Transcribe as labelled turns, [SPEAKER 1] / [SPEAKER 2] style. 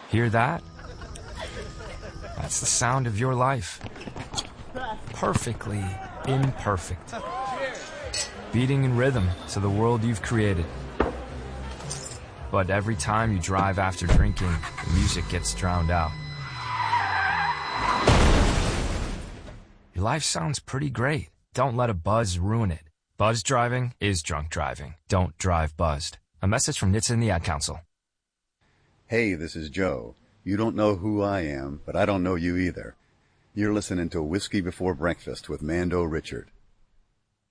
[SPEAKER 1] Hear that? That's the sound of your life. Perfectly imperfect. Beating in rhythm to the world you've created. But every time you drive after drinking, the music gets drowned out. Your life sounds pretty great. Don't let a buzz ruin it. Buzz driving is drunk driving. Don't drive buzzed. A message from NHTSA and the Ad Council.
[SPEAKER 2] Hey, this is Joe. You don't know who I am, but I don't know you either. You're listening to Whiskey Before Breakfast with Mando Richard.